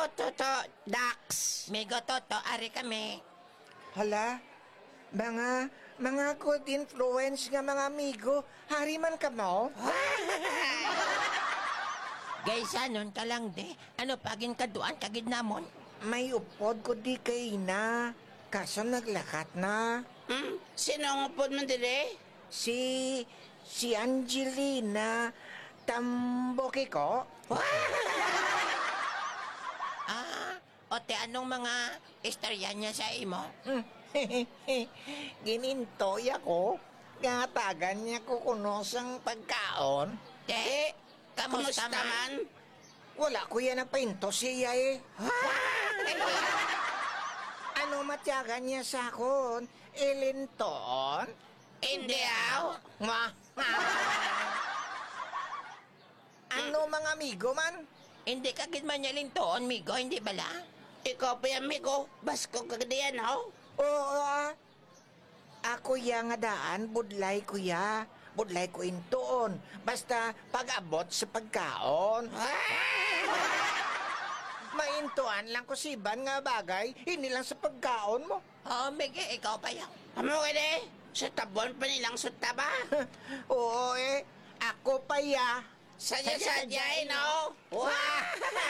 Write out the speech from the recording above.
Toto, Dax. Migo Toto, ari kami. Hala, mga good influence nga mga amigo. Hari man ka mo? Gaysa nun ka lang de. Ano pagin kaduan kagid namon? May upod ko di kay na. Kaso naglakat na. Sino ang upod mo dire? Si Angelina Tamboki ko. Ote anong mga istorya niya sa imo? Ginintoy ako. Gatagan niya ko kunosang pagkaon. Te, kamusta man? Wala ko yan na painto siya eh. Ano matyagan niya sa akon? Ilinton? Hindi aw. Nga. Ano mga amigo man? Hindi kagid man niya lintoon, migo, hindi bala? Ikaw pa yung amigo. Basko kagadiyan, ho? Oo, ako ya nga daan, budlay ko ya. Budlay ko intoon. Basta pag-abot sa pagkaon. Maintuan lang ko siban nga bagay, hindi lang sa pagkaon mo. Oh, Mige, ikaw pa yan. Amo ka de? Sa tabon pa nilang sutta ba? Oo ako pa ya. Sadya-sadya, no? Wah!